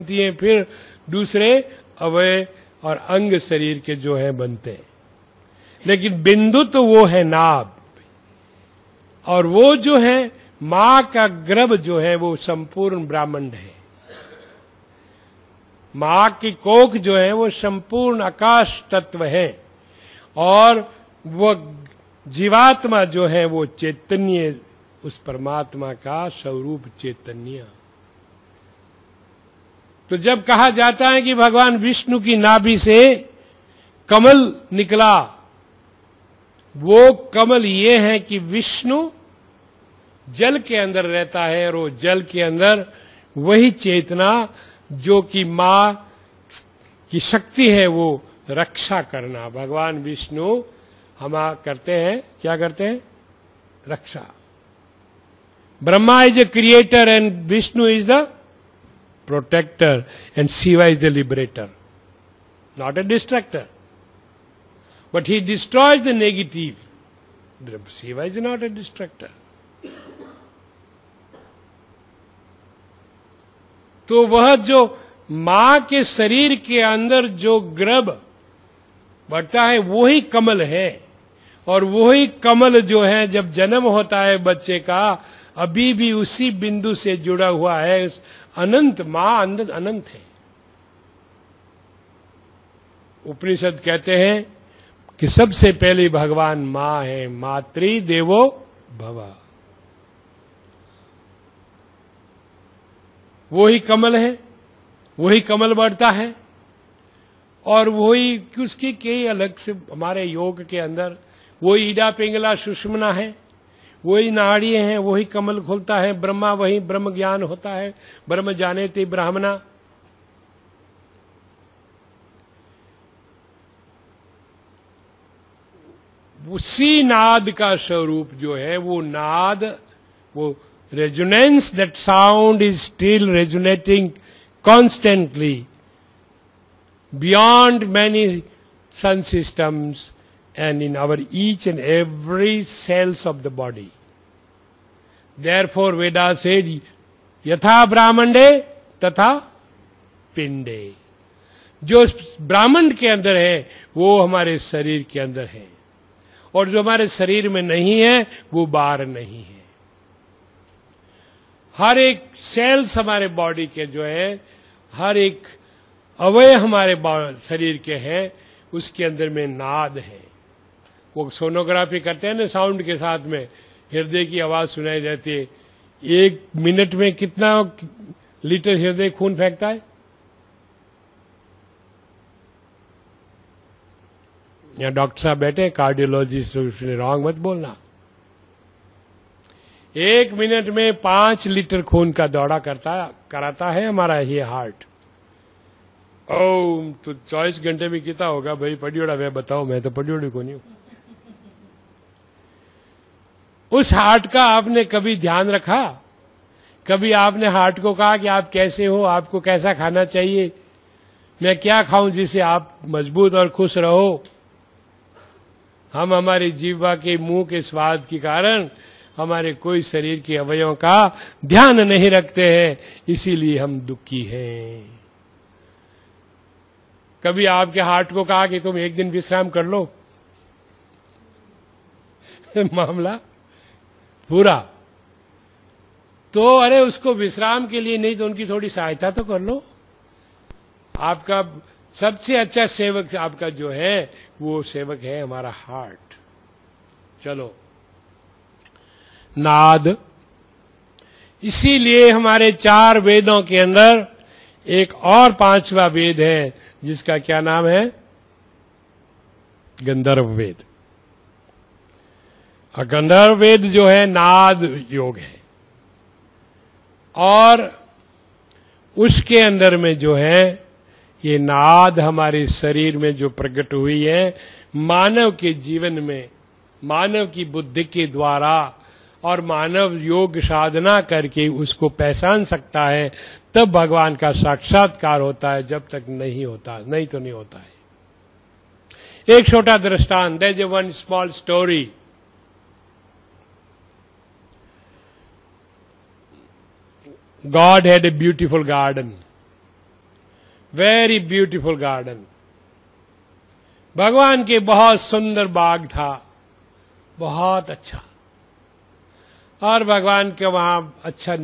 हैं, फिर दूसरे अवयव और अंग शरीर के जो है बनते हैं। लेकिन बिंदु तो वो है नाभ, और वो जो है मां का गर्भ जो है वो संपूर्ण ब्रह्मांड है। मां की कोख जो है वो संपूर्ण आकाश तत्व है, और वो जीवात्मा जो है वो चैतन्य, उस परमात्मा का स्वरूप चैतन्य। तो जब कहा जाता है कि भगवान विष्णु की नाभि से कमल निकला, वो कमल ये है कि विष्णु जल के अंदर रहता है, और वो जल के अंदर वही चेतना जो कि मां की शक्ति है, वो रक्षा करना। भगवान विष्णु हम करते हैं, क्या करते हैं? रक्षा। Brahma is a creator and Vishnu is the protector and Shiva is the liberator, not a distractor. But he destroys the negative. Shiva is not a distractor. तो वह जो मां के शरीर के अंदर जो गर्भ बढ़ता है वही कमल है, और वही कमल जो है जब जन्म होता है बच्चे का, अभी भी उसी बिंदु से जुड़ा हुआ है। अनंत मां अनंत है। उपनिषद कहते हैं कि सबसे पहले भगवान मां है, मातृ देवो भव। वही कमल है, वही कमल बढ़ता है, और वही उसकी कई अलग से हमारे योग के अंदर वही ईडा पिंगला सुषुम्ना है, वही नाड़ी हैं, वही कमल खुलता है। ब्रह्मा वही ब्रह्म ज्ञान होता है, ब्रह्म जाने ते ब्राह्मणा। उसी नाद का स्वरूप जो है वो नाद, वो resonance, that sound is still resonating constantly beyond many sun systems and in our each and every cells of the body. Therefore Veda said, यथा ब्राह्मणे तथा पिंडे। जो ब्राह्मण के अंदर है वो हमारे शरीर के अंदर है, और जो हमारे शरीर में नहीं है वो बाहर नहीं है। हर एक सेल्स हमारे बॉडी के जो है, हर एक अवयव हमारे शरीर के हैं, उसके अंदर में नाद है। वो सोनोग्राफी करते हैं ना, साउंड के साथ में हृदय की आवाज सुनाई देती है। 1 मिनट में कितना लीटर हृदय खून फेंकता है? यहाँ डॉक्टर साहब बैठे, कार्डियोलॉजिस्ट, रॉन्ग मत बोलना। 1 मिनट में 5 लीटर खून का दौड़ा कराता है हमारा ये हार्ट। ओ, तो 24 घंटे में कितना होगा भाई? पढ़ियोड़ा वे बताओ, मैं तो पढ़ियोड़ी को नहीं हूं। उस हार्ट का आपने कभी ध्यान रखा? कभी आपने हार्ट को कहा कि आप कैसे हो, आपको कैसा खाना चाहिए, मैं क्या खाऊं जिससे आप मजबूत और खुश रहो? हम हमारी जीवा के मुंह के स्वाद के कारण हमारे कोई शरीर के अवयवों का ध्यान नहीं रखते हैं, इसीलिए हम दुखी हैं। कभी आपके हार्ट को कहा कि तुम एक दिन विश्राम कर लो? मामला पूरा। तो अरे उसको विश्राम के लिए नहीं तो उनकी थोड़ी सहायता तो कर लो। आपका सबसे अच्छा सेवक आपका जो है वो सेवक है हमारा हार्ट। चलो, नाद। इसीलिए हमारे 4 वेदों के अंदर एक और 5वां वेद है जिसका क्या नाम है? गंधर्व वेद। गंधर्व वेद जो है नाद योग है, और उसके अंदर में जो है ये नाद हमारे शरीर में जो प्रकट हुई है, मानव के जीवन में, मानव की बुद्धि के द्वारा, और मानव योग साधना करके उसको पहचान सकता है, तब भगवान का साक्षात्कार होता है। जब तक नहीं होता, नहीं तो नहीं होता है। एक छोटा दृष्टांत, there is one small story. God had a beautiful garden. Very beautiful garden. भगवान के बहुत सुंदर बाग था, बहुत अच्छा, और भगवान के वहां अच्छा